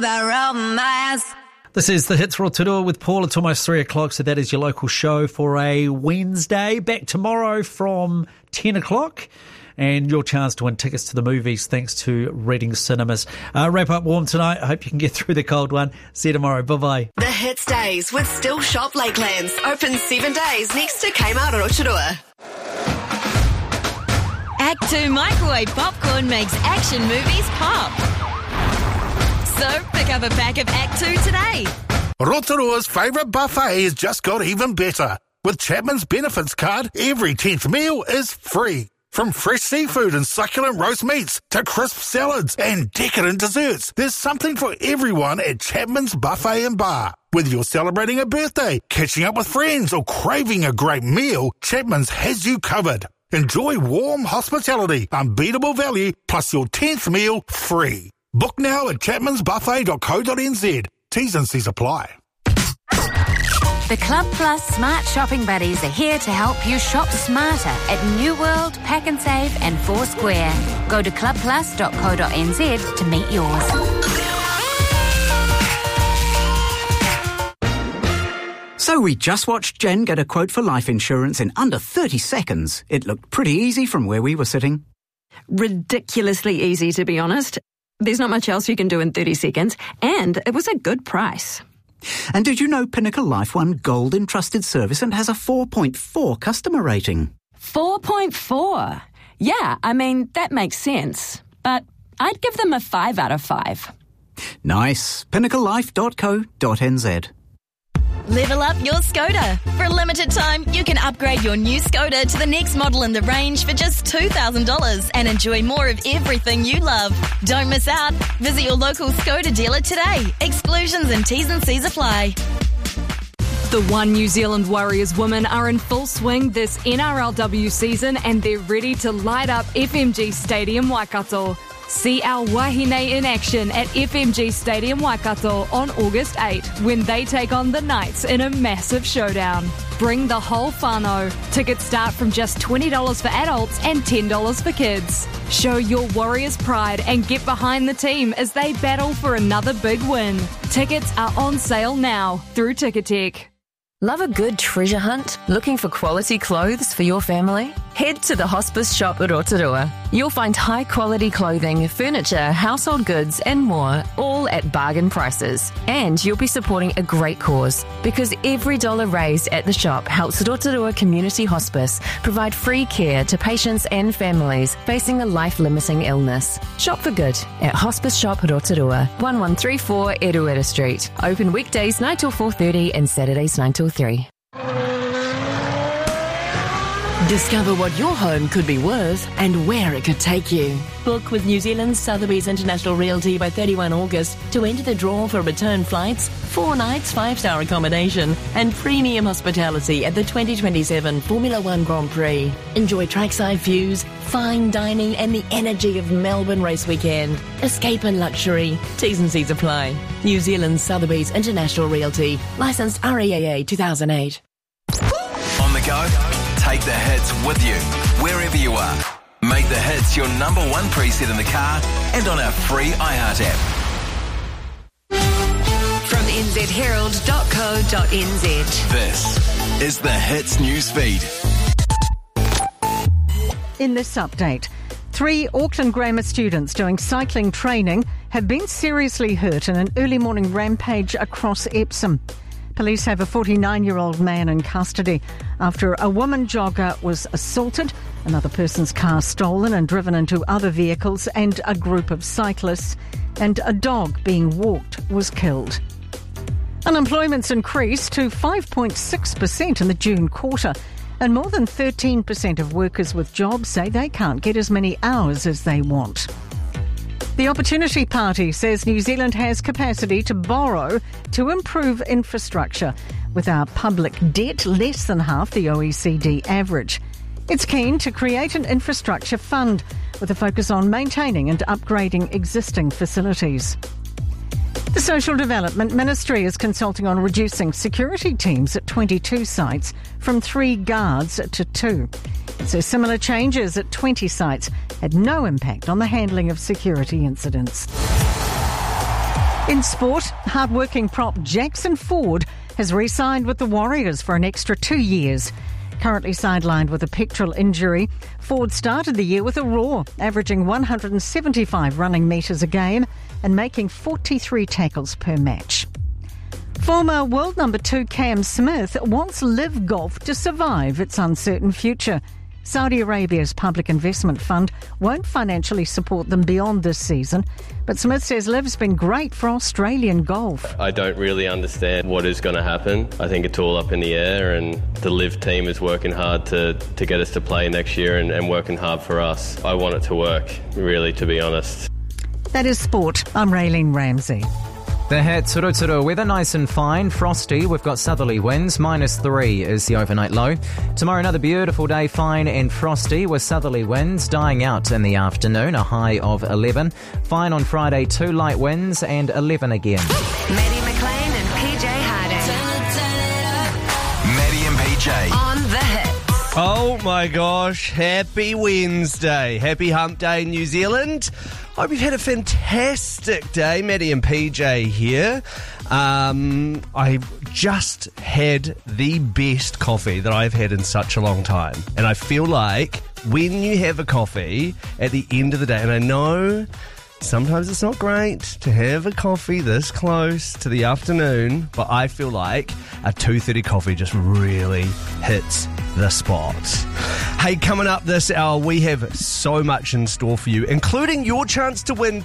The romance. This is the Hits Rotorua with Paul. It's almost 3 o'clock, so that is your local show for a Wednesday. Back tomorrow from 10 o'clock. And your chance to win tickets to the movies thanks to Reading Cinemas. Wrap up warm tonight. I hope you can get through the cold one. See you tomorrow. Bye-bye. The Hits Days with Still Shop Lakelands. Open 7 days next to Kmart Rotorua. Act 2 microwave popcorn makes action movies pop. So pick up a pack of Act 2 today. Rotorua's favourite buffet has just got even better. With Chapman's Benefits Card, every 10th meal is free. From fresh seafood and succulent roast meats to crisp salads and decadent desserts, there's something for everyone at Chapman's Buffet and Bar. Whether you're celebrating a birthday, catching up with friends, or craving a great meal, Chapman's has you covered. Enjoy warm hospitality, unbeatable value, plus your 10th meal free. Book now at chapmansbuffet.co.nz. T's and C's apply. The Club Plus Smart Shopping Buddies are here to help you shop smarter at New World, Pack and Save and Foursquare. Go to clubplus.co.nz to meet yours. So we just watched Jen get a quote for life insurance in under 30 seconds. It looked pretty easy from where we were sitting. Ridiculously easy, to be honest. There's not much else you can do in 30 seconds, and it was a good price. And did you know Pinnacle Life won Gold in Trusted Service and has a 4.4 customer rating? 4.4? Yeah, I mean, that makes sense. But I'd give them a 5 out of 5. Nice. PinnacleLife.co.nz. Level up your Skoda. For a limited time, you can upgrade your new Skoda to the next model in the range for just $2,000 and enjoy more of everything you love. Don't miss out. Visit your local Skoda dealer today. Exclusions and T's and C's apply. The One New Zealand Warriors women are in full swing this NRLW season and they're ready to light up FMG Stadium Waikato. See our Wahine in action at FMG Stadium Waikato on August 8 when they take on the Knights in a massive showdown. Bring the whole whānau. Tickets start from just $20 for adults and $10 for kids. Show your Warriors pride and get behind the team as they battle for another big win. Tickets are on sale now through Ticketek. Love a good treasure hunt? Looking for quality clothes for your family? Head to the Hospice Shop at Rotorua. You'll find high-quality clothing, furniture, household goods and more, all at bargain prices. And you'll be supporting a great cause, because every dollar raised at the shop helps Rotorua Community Hospice provide free care to patients and families facing a life-limiting illness. Shop for good at Hospice Shop Rotorua, 1134 Eruera Street. Open weekdays 9 till 4:30 and Saturdays 9 till 3. Discover what your home could be worth and where it could take you. Book with New Zealand's Sotheby's International Realty by 31 August to enter the draw for return flights, 4 nights, 5-star accommodation and premium hospitality at the 2027 Formula One Grand Prix. Enjoy trackside views, fine dining and the energy of Melbourne Race Weekend. Escape in luxury. T's and C's apply. New Zealand's Sotheby's International Realty. Licensed REAA 2008. On the go? Take the hits with you, wherever you are. Make the hits your number one preset in the car and on our free iHeart app. From nzherald.co.nz. This is the Hits Newsfeed. In this update, 3 Auckland Grammar students doing cycling training have been seriously hurt in an early morning rampage across Epsom. Police have a 49-year-old man in custody after a woman jogger was assaulted, another person's car stolen and driven into other vehicles, and a group of cyclists and a dog being walked was killed. Unemployment's increased to 5.6% in the June quarter, and more than 13% of workers with jobs say they can't get as many hours as they want. The Opportunity Party says New Zealand has capacity to borrow to improve infrastructure, with our public debt less than half the OECD average. It's keen to create an infrastructure fund with a focus on maintaining and upgrading existing facilities. The Social Development Ministry is consulting on reducing security teams at 22 sites from 3 guards to 2. It says similar changes at 20 sites had no impact on the handling of security incidents. In sport, hard-working prop Jackson Ford has re-signed with the Warriors for an extra 2 years. Currently sidelined with a pectoral injury, Ford started the year with a roar, averaging 175 running metres a game and making 43 tackles per match. Former world number 2 Cam Smith wants Live Golf to survive its uncertain future. Saudi Arabia's public investment fund won't financially support them beyond this season, but Smith says Liv's been great for Australian golf. I don't really understand what is going to happen. I think it's all up in the air, and the Liv team is working hard to get us to play next year and working hard for us. I want it to work, really, to be honest. That is sport. I'm Raylene Ramsey. The Hat Turuturu weather nice and fine, frosty. We've got southerly winds, -3 is the overnight low. Tomorrow another beautiful day, fine and frosty with southerly winds dying out in the afternoon, a high of 11. Fine on Friday, 2 light winds and 11 again. Maddie McLean and PJ Harding. Maddie and PJ. On the Hit. Oh my gosh, happy Wednesday. Happy hump day, New Zealand. Hope you've had a fantastic day. Maddie and PJ here. I just had the best coffee that I've had in such a long time. And I feel like when you have a coffee at the end of the day, and I know sometimes it's not great to have a coffee this close to the afternoon, but I feel like a 2:30 coffee just really hits the spot. Hey, coming up this hour, we have so much in store for you, including your chance to win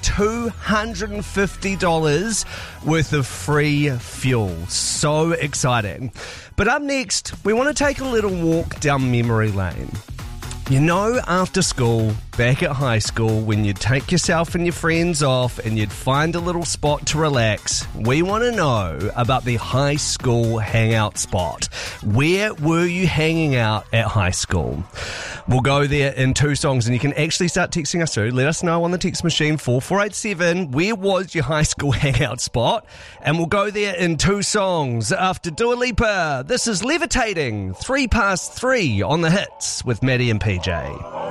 $250 worth of free fuel. So exciting. But up next, we want to take a little walk down memory lane. You know, after school, back at high school, when you'd take yourself and your friends off and you'd find a little spot to relax, we want to know about the high school hangout spot. Where were you hanging out at high school? We'll go there in 2 songs, and you can actually start texting us through. Let us know on the text machine, 4487, where was your high school hangout spot? And we'll go there in 2 songs. After Dua Lipa, this is Levitating, 3 past 3 on the Hits with Maddie and PJ.